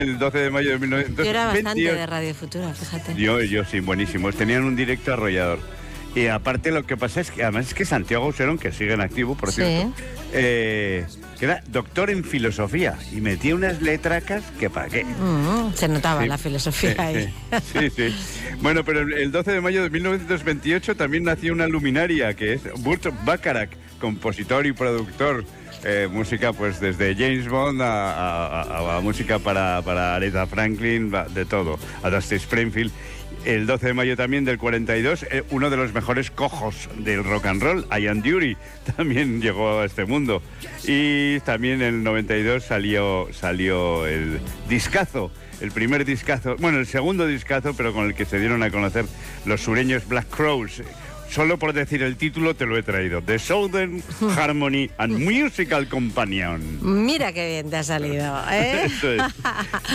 el 12 de mayo de 1928. Yo era bastante de Radio Futura, fíjate. Yo sí, buenísimos. Tenían un directo arrollador. Y aparte lo que pasa es que, además es que Santiago Auserón, que sigue en activo, por cierto, que era doctor en filosofía y metía unas letracas que para qué. Se notaba la filosofía ahí. Sí. Bueno, pero el 12 de mayo de 1928 también nació una luminaria, que es Burt Bacharach, compositor y productor. Música pues desde James Bond a música para Aretha Franklin, de todo, a Dusty Springfield. El 12 de mayo también del 42, uno de los mejores cojos del rock and roll, Ian Dury, también llegó a este mundo. Y también en el 92 salió el discazo, el primer discazo, bueno, el segundo discazo, pero con el que se dieron a conocer los sureños Black Crowes. Solo por decir el título te lo he traído. The Southern Harmony and Musical Companion. Mira qué bien te ha salido, ¿eh? Eso es.